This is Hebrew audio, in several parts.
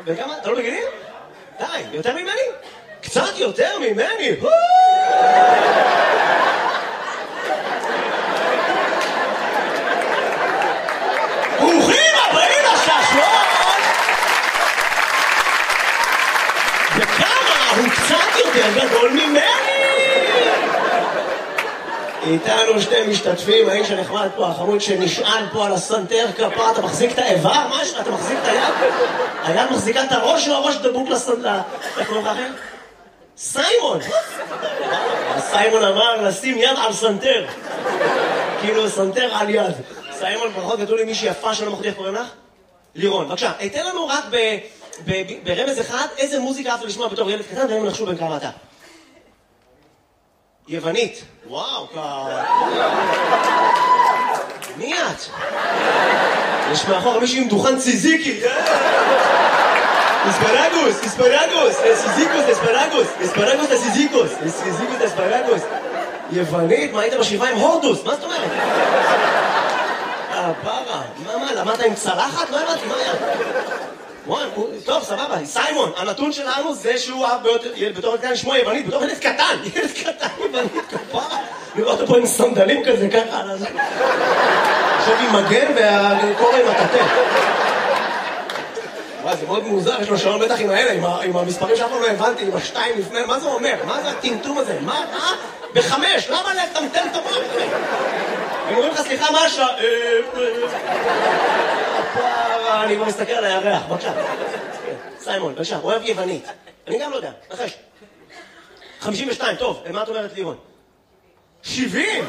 וכמה? אתה לא בגילים? די, יותר ממני? קצת יותר ממני! ברוכים הבאים לששלון! וכמה הוא קצת יותר גדול ממני! איתנו שתי משתתפים, האיש הנחמד פה, החמוד שנשען פה על הסנטר כפה, אתה מחזיק את האיבר? משהו? אתה מחזיק את היד? היד מחזיקה את הראש או הראש דבוק לסנטר? איך קוראים לך אחר? סיימון! סיימון אמר לשים יד על סנטר. כאילו סנטר על יד. סיימון, פחות כתוב לי מישהי יפה שלא מחודי, איך קוראים לך? לירון. בבקשה, תן לנו רק ברמז אחד, איזה מוזיקה אהבת לשמוע בתור ילד קטן, והם נחשו בין כמה אתה. יוונית. וואו, מי את? יש מאחור מישהו עם דוכן ציזיקי. אספרגוס, אספרגוס, סיזיקוס, אספרגוס, אספרגוס לסיזיקוס, סיזיקוס לאספרגוס. יוונית? מה היית בשבעה עם הורדוס? מה זאת אומרת? פרה, מה, למדת עם צלחת? לא הבנתי, מה היה? וואי, טוב, סבבה, סיימון, הנתון שלנו זה שהוא בתור קטן שמו יוונית, בתור ילד קטן יוונית, כפרה. לראות אותו פה עם סנדלים כזה, ככה על הזה. עכשיו עם מגן והקורא עם הטטה. וואי, זה מאוד מוזר, יש לו שעון בטח עם האלה, עם המספרים שאף לא הבנתי, עם השתיים לפני, מה זה אומר? מה זה הטמטום הזה? מה? בחמש, למה לטמטם את המוח? הם אומרים לך, סליחה, מה השעה? אני כבר מסתכל על הירח, בבקשה. סיימון, בבקשה, אוהב יוונית. אני גם לא יודע, נחש. 52, טוב, מה את אומרת לירון? 70!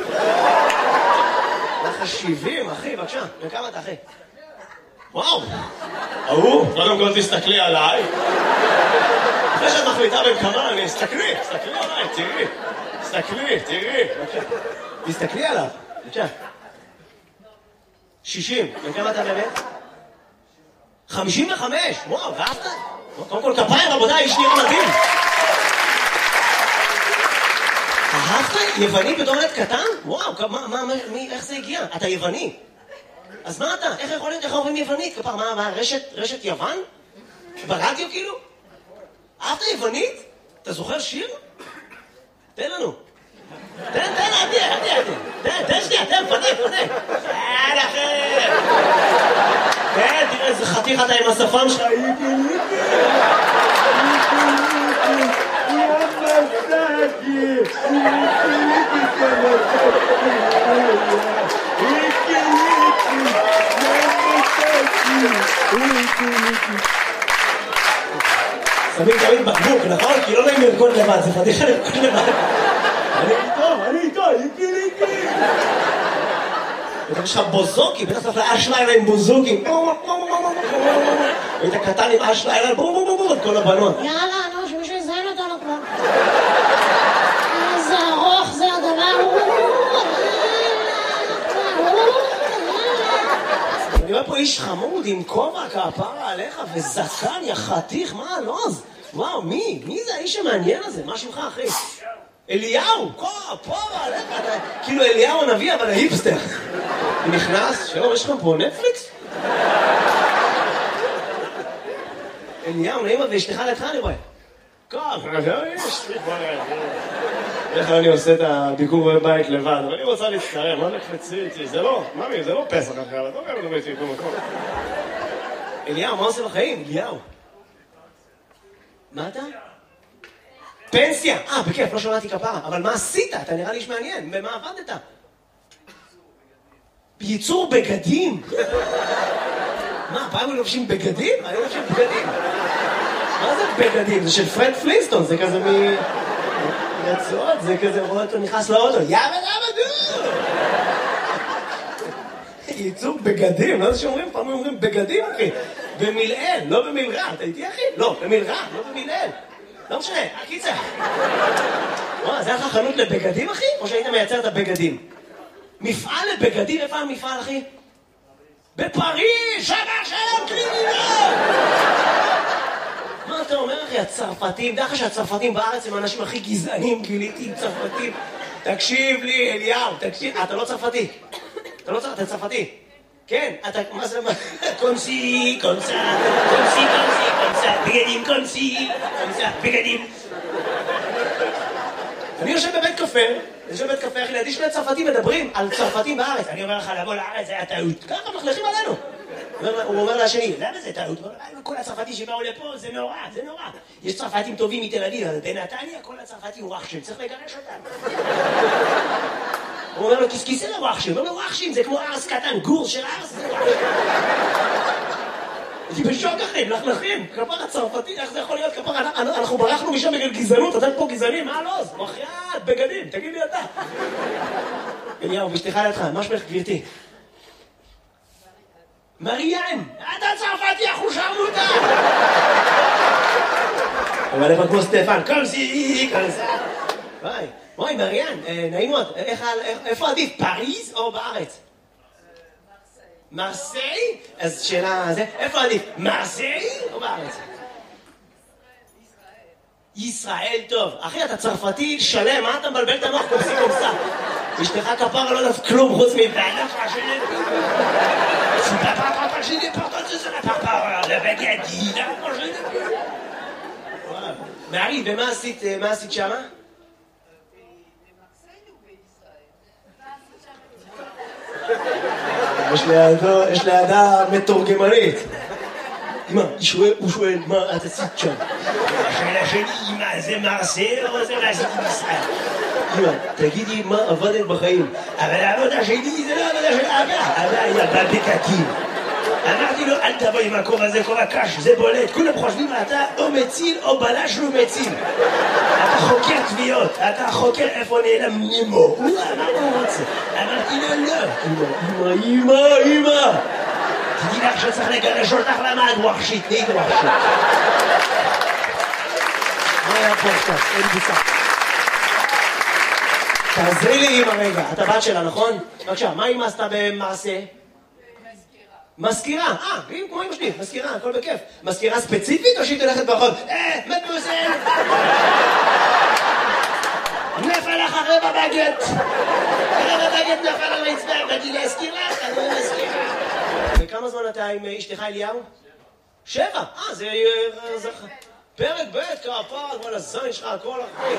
לך 70, אחי, בבקשה. וכמה אתה, אחי? וואו! קודם כל תסתכלי עליי. אחרי שאת מחליטה בין כמה, תסתכלי עליי, תראי. תסתכלי עליו, בבקשה. 60, וכמה אתה באמת? 55, וואו, ואהבת? קודם כל כפיים, רבותיי, איש נראה מדהים. אהבת יווני בתור ילד קטן? וואו, איך זה הגיע? אתה יווני. אז מה אתה? איך יכול להיות? איך אומרים יוונית? כפר, מה, רשת יוון? ברדיו כאילו? אהבת יוונית? אתה זוכר שיר? תן לנו. תן, תן שנייה, פנה. כן, תראה איזה חתיך אתה עם השפם שלך. שמים תמיד בקבוק, נכון? כי לא נעים לרקוד לבד, זה חתיכה לרקוד לבד. אני איתו, איקי. יש לך בוזוקי, בטח צריך לאש לילה עם בוזוקי. היית קטן עם אש לילה, כל הבנות. יאללה, נו, שמישהו יזיין אותנו כבר. איזה ארוך זה הדבר. אני רואה פה איש חמוד עם כובע כפרה עליך וזקן, יא חתיך, מה הלוז? וואו, מי זה האיש המעניין הזה? מה שמך, אחי? אליהו, כפרה עליך, כאילו אליהו הנביא, אבל ההיפסטר. נכנס, שלום, יש לכם פה נטפליקס? אליהו, נעימה ואשתך לידך אני רואה. איך אני עושה את הביקור בבית לבד, אבל אני רוצה להצטרם, מה נקפצי איתי? זה לא, ממי, זה לא פסח אחר, לא גם נובע איתי במקום. אליהו, מה עושה בחיים? אליהו. מה אתה? פנסיה! בכיף, לא שמעתי כפרה, אבל מה עשית? אתה נראה לי איש מעניין, במה עבדת? ייצור בגדים? מה, פעם הם לובשים בגדים? אני לובשים בגדים. מה זה בגדים? זה של פרד פלינסטון, זה כזה רצועות, זה כזה רואה אותו נכנס לאוטו, יאבא דו! ייצור בגדים, לא זה שאומרים, פעם הם אומרים בגדים, אחי. במילאל, לא במילרע, אתה איתי, אחי? לא, במילרע, לא במילאל. לא משנה, הקיצר. וואו, זה היה לך חנות לבגדים, אחי? או שהיית מייצר את הבגדים? מפעל לבגדים, איפה המפעל, אחי? בפריז, שלום, קלינינה! מה אתה אומר, אחי? הצרפתים, דרך שהצרפתים בארץ הם האנשים הכי גזענים, גיליתי עם צרפתים. תקשיב לי, אליהו, תקשיב. אתה לא צרפתי. אתה צרפתי. כן, אתה, מה זה, קונסי, קומסי, בגדים. אני יושב בבית קפה, אחי, לידי שני צרפתים מדברים על צרפתים בארץ. אני אומר לך, לבוא לארץ זה היה טעות. ככה מחלכים עלינו. הוא אומר לשני, למה זה טעות? כל הצרפתים שבאו לפה, זה נורא. יש צרפתים טובים מתל אביב, אבל בנתניה כל הצרפתים וואחשים, צריך לגרש אותם. הוא אומר לו, כיסא לוואחשים. הוא אומר לו, וואחשים זה כמו ארס קטן, גור של ארס, זה וואחשים. הייתי בשוק אחים, לכלכים, כפר הצרפתי, איך זה יכול להיות כפר? אנחנו ברחנו משם בגלל גזענות, אתם פה גזענים, מה לא? בחייאת, בגדים, תגיד לי אתה. אליהו, משתך לידך, מה שמך גברתי? מריאן, אתה צרפתי, אחו שרמוטה! אבל איפה כמו סטפן, קומסי, וואי, מריאן, נעים מאוד, איפה עדיף, פריז או בארץ? מרסיי? אז שאלה, איפה עדיף? מרסיי או בארץ? ישראל טוב. אחי, אתה צרפתי שלם, מה אתה מבלבל את המוח קומסה? אשתך כפרה לא יודעת כלום חוץ מבעלה פרשנית. פרפרה פרשנית, פרפרה, לבגדי, פרשנית. מערי, ומה עשית שמה? יש לידה מתורגמנית. אמא, הוא שואל, מה את עשית שם? השאלה שלי, אמא, זה מרסיי או זה מעשית בישראל? אמא, תגידי מה עבדת בחיים. אבל העבודה שלי זה לא עבודה של אבא. אבא היה בבקקים. אמרתי לו, אל תבוא עם הכובע הזה, כובע קש, זה בולט. כולם חושבים, אתה או מציל או בלש לא מציל. אתה חוקר תביעות, אתה חוקר איפה נעלם נימו. מה הוא רוצה? אמרתי לו, לא. אמא. תדעי לך שצריך לגרש אותך למה את וואחשית, נהיית וואחשית. מה היה פה עכשיו? אין בוצע. תעזרי לי אמא רגע, אתה בת שלה, נכון? בבקשה, מה אמא עשתה במעשה? מזכירה, כמו אמא שלי, מזכירה, הכל בכיף. מזכירה ספציפית או שהיא תלכת ברחוב? מדמוזל! נפל לך רבע בגט נפל על הרצפה, באתי להזכיר לך, אני מזכירה. וכמה זמן אתה עם אשתך אליהו? 7, זה פרק ב' כפר, כל הזין שלך, הכל אחרי.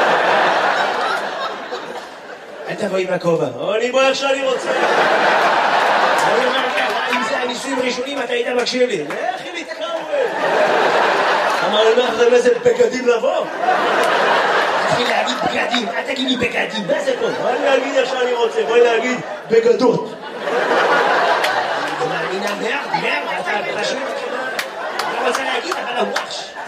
אל תבוא עם הכובע, אני בוא איך שאני רוצה. אני אומר לך, אם זה הניסויים ראשונים אתה היית מקשיב לי. לכי להתקרב. אמר לי, מה לכם איזה בגדים לבוא? תתחיל להגיד בגדים, אל תגיד לי בגדים, מה זה פה? בואי להגיד איך שאני רוצה, בואי להגיד בגדות. אני מאמינה מרד, אתה פשוט, אני רוצה להגיד, אבל הוואש.